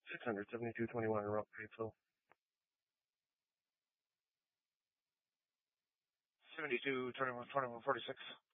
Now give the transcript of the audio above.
600, 7221 en route, Fayetteville. 72, 21, 21, 46.